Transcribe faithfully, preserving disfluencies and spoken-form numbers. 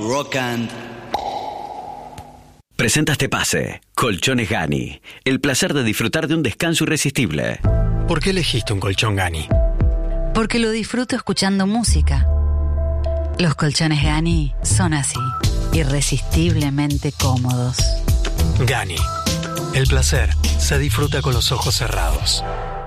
rock and... Presenta este pase. Colchones Gani. El placer de disfrutar de un descanso irresistible. ¿Por qué elegiste un colchón Gani? Porque lo disfruto escuchando música. Los colchones Gani son así, irresistiblemente cómodos. Gani. El placer se disfruta con los ojos cerrados.